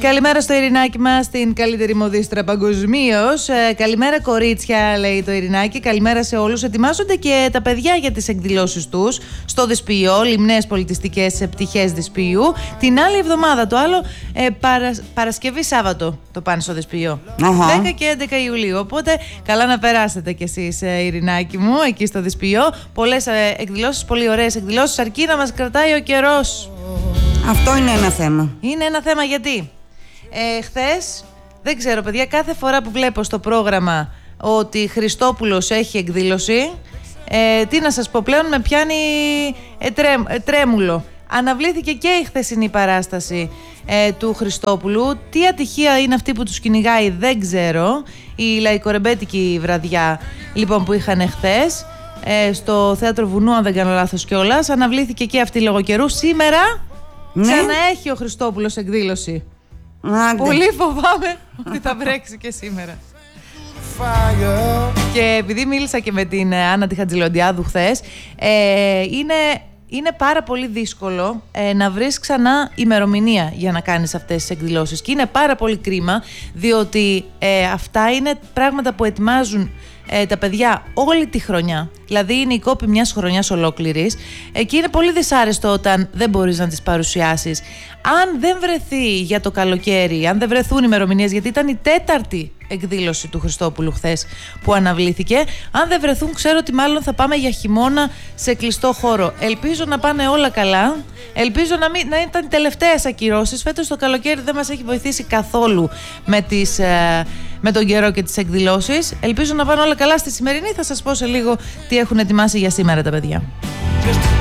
Καλημέρα στο Ειρηνάκι μας, την καλύτερη μοδίστρα παγκοσμίως. Καλημέρα κορίτσια, λέει το Ειρηνάκι. Καλημέρα σε όλους. Ετοιμάζονται και τα παιδιά για τις εκδηλώσεις τους στο Δεσποιό, λιμνές πολιτιστικές πτυχές Δεσποιού. Την άλλη εβδομάδα, το άλλο Παρασκευή Σάββατο το πάνε στο Δεσποιό. 10 και 11 Ιουλίου. Οπότε καλά να περάσετε κι εσείς, Ειρηνάκι μου, εκεί στο Δεσποιό. Πολλές εκδηλώσεις, πολύ ωραίες εκδηλώσεις, αρκεί να μας κρατάει ο καιρός. Αυτό είναι ένα θέμα. Είναι ένα θέμα γιατί χθες, δεν ξέρω παιδιά, κάθε φορά που βλέπω στο πρόγραμμα ότι Χριστόπουλος έχει εκδήλωση, τι να σας πω, πλέον με πιάνει τρέμουλο. Αναβλήθηκε και η χθεσινή παράσταση του Χριστόπουλου. Τι ατυχία είναι αυτή που τους κυνηγάει δεν ξέρω. Η λαϊκορεμπέτικη βραδιά λοιπόν που είχαν χθες στο Θέατρο Βουνού, αν δεν κάνω λάθος κιόλας, αναβλήθηκε και αυτή λόγω καιρού. Σήμερα ξαναέχει ο Χριστόπουλος εκδήλωση. Άντε. Πολύ φοβάμαι ότι θα βρέξει και σήμερα. Και επειδή μίλησα και με την Άννα τη Χατζηλοντιάδου χθες, είναι πάρα πολύ δύσκολο να βρεις ξανά ημερομηνία για να κάνεις αυτές τις εκδηλώσεις. Και είναι πάρα πολύ κρίμα, διότι αυτά είναι πράγματα που ετοιμάζουν τα παιδιά όλη τη χρονιά. Δηλαδή είναι η κόπη μιας χρονιάς ολόκληρης και είναι πολύ δυσάρεστο όταν δεν μπορείς να τις παρουσιάσεις. Αν δεν βρεθεί για το καλοκαίρι, αν δεν βρεθούν ημερομηνίες, γιατί ήταν η 4η εκδήλωση του Χριστόπουλου χθες που αναβλήθηκε, αν δεν βρεθούν ξέρω ότι μάλλον θα πάμε για χειμώνα σε κλειστό χώρο. Ελπίζω να πάνε όλα καλά. Ελπίζω να ήταν οι τελευταίες ακυρώσεις. Φέτος το καλοκαίρι δεν μας έχει βοηθήσει καθόλου με τον καιρό και τις εκδηλώσεις. Ελπίζω να πάνε όλα καλά. Στη σημερινή θα σας πω σε λίγο τι έχουν ετοιμάσει για σήμερα τα παιδιά.